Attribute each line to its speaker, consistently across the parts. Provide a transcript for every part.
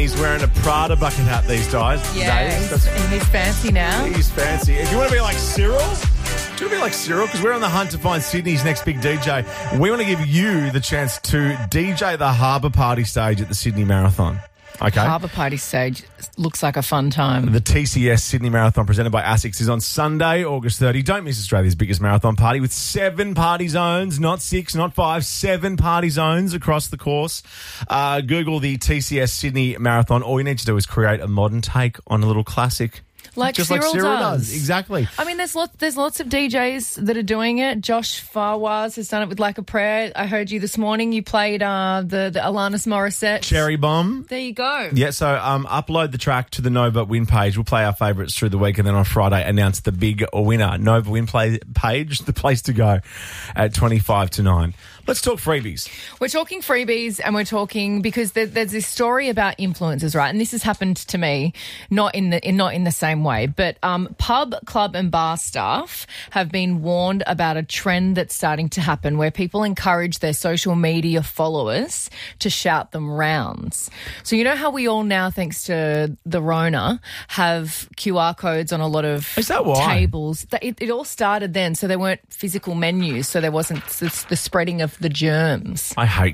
Speaker 1: He's wearing a Prada bucket hat these days.
Speaker 2: Yeah, he's fancy now.
Speaker 1: He's fancy. If you want to be like Cyril, because we're on the hunt to find Sydney's next big DJ. We want to give you the chance to DJ the Harbour Party stage at the Sydney Marathon. Okay.
Speaker 2: Harbour Party stage looks like a fun time.
Speaker 1: The TCS Sydney Marathon presented by ASICS is on Sunday, August 30. Don't miss Australia's biggest marathon party with 7 party zones, not 6, not 5, 7 party zones across the course. Google the TCS Sydney Marathon. All you need to do is create a modern take on a little classic.
Speaker 2: Just
Speaker 1: like
Speaker 2: Cyril
Speaker 1: does. Exactly.
Speaker 2: I mean, there's lots of DJs that are doing it. Josh Fawaz has done it with Like a Prayer. I heard you this morning. You played the Alanis Morissette.
Speaker 1: Cherry Bomb.
Speaker 2: There you go.
Speaker 1: Yeah, so upload the track to the Nova Win page. We'll play our favourites through the week and then on Friday announce the big winner. Nova Win page, the place to go at 25 to 9. Let's talk freebies.
Speaker 2: We're talking freebies and we're talking because there's this story about influencers, right? And this has happened to me, not in the same way, but pub, club and bar staff have been warned about a trend that's starting to happen where people encourage their social media followers to shout them rounds. So you know how we all now, thanks to the Rona, have QR codes on a lot of tables? It all started then, so there weren't physical menus, so there wasn't the spreading of the germs.
Speaker 1: I hate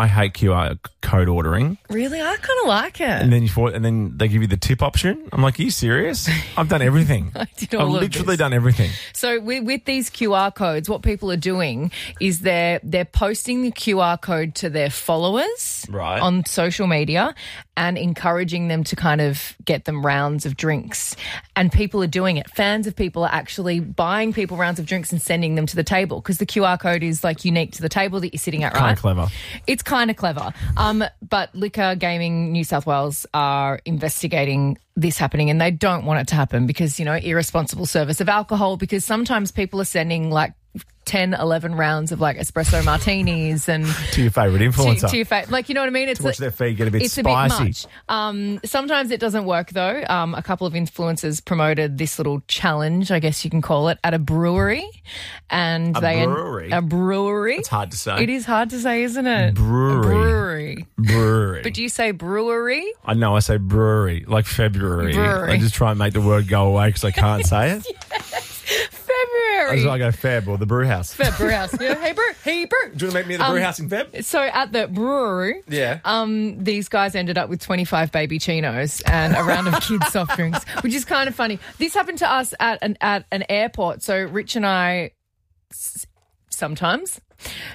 Speaker 1: QR code ordering.
Speaker 2: Really? I kind of like it.
Speaker 1: And then they give you the tip option. I'm like, are you serious? I've done everything. I've literally done everything.
Speaker 2: So with these QR codes, what people are doing is they're posting the QR code to their followers on social media and encouraging them to kind of get them rounds of drinks. And people are doing it. Fans of people are actually buying people rounds of drinks and sending them to the table because the QR code is like unique to the table that you're sitting at, right?
Speaker 1: Kind of clever.
Speaker 2: It's kind of clever. But Liquor Gaming New South Wales are investigating this happening and they don't want it to happen because, irresponsible service of alcohol, because sometimes people are sending like 10, 11 rounds of like espresso martinis and
Speaker 1: to your favourite influencer.
Speaker 2: To your you know what I mean?
Speaker 1: It's to watch their feed get a bit spicy.
Speaker 2: A bit much. Sometimes it doesn't work though. A couple of influencers promoted this little challenge, I guess you can call it, at a brewery. And a brewery.
Speaker 1: It's hard to say.
Speaker 2: It is hard to say, isn't it?
Speaker 1: Brewery.
Speaker 2: But do you say brewery?
Speaker 1: I know, I say brewery, like February.
Speaker 2: Brewery.
Speaker 1: I just try and make the word go away because I can't say it.
Speaker 2: Yes. February.
Speaker 1: I go Feb or the brew house.
Speaker 2: Feb brew house. Yeah. Hey, brew.
Speaker 1: Do you want to meet me at the brew house in Feb?
Speaker 2: So at the brewery, these guys ended up with 25 baby chinos and a round of kids' soft drinks, which is kind of funny. This happened to us at an airport. So Rich and I sometimes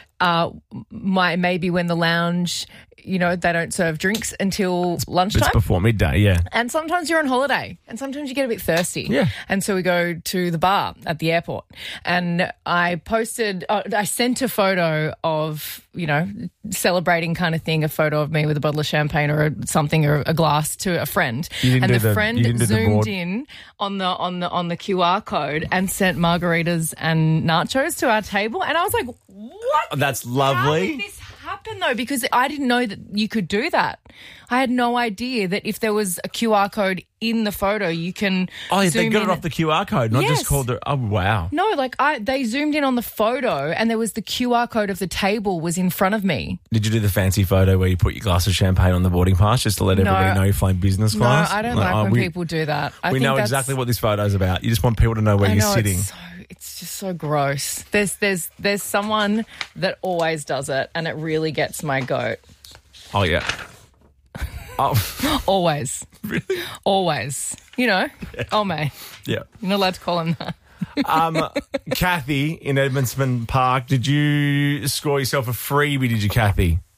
Speaker 2: maybe when the lounge, they don't serve drinks until lunchtime.
Speaker 1: It's before midday, yeah.
Speaker 2: And sometimes you're on holiday and sometimes you get a bit thirsty.
Speaker 1: Yeah.
Speaker 2: And so we go to the bar at the airport and I sent a photo of, celebrating kind of thing, a photo of me with a bottle of champagne or something or a glass to a friend. And the friend zoomed in on the QR code and sent margaritas and nachos to our table. And I was like, what?
Speaker 1: That's lovely.
Speaker 2: How did this happen though? Because I didn't know that you could do that. I had no idea that if there was a QR code in the photo, you can.
Speaker 1: Oh, they got it off the QR code, not just called the. Oh, wow.
Speaker 2: No, they zoomed in on the photo, and there was the QR code of the table was in front of me.
Speaker 1: Did you do the fancy photo where you put your glass of champagne on the boarding pass just to let everybody know you're flying business class?
Speaker 2: No, I don't like when people do that.
Speaker 1: We know exactly what this photo's about. You just want people to know where you're sitting.
Speaker 2: It's just so gross. There's someone that always does it, and it really gets my goat.
Speaker 1: Oh yeah. Oh.
Speaker 2: Always.
Speaker 1: Really?
Speaker 2: Always. Yeah. Oh, mate.
Speaker 1: Yeah.
Speaker 2: You're not allowed to call him that.
Speaker 1: Kathy in Edmondston Park, did you score yourself a freebie, did you, Kathy?